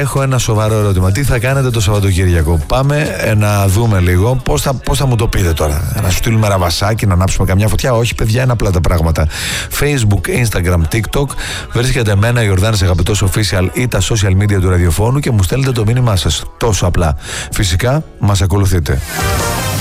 έχω ένα σοβαρό ερώτημα. Τι θα κάνετε το Σαββατοκύριακο? Πάμε να δούμε λίγο πώς θα μου το πείτε τώρα. Να σου στείλουμε ραβασάκι, να ανάψουμε καμιά φωτιά? Όχι, παιδιά, είναι απλά τα πράγματα. Facebook, Instagram, TikTok. Βρίσκεται εμένα, Ιορδάνης Αγαπητός Official, ή τα social media του ραδιοφώνου και μου στέλνετε το μήνυμά σας. Τόσο απλά. Φυσικά, μας ακολουθείτε.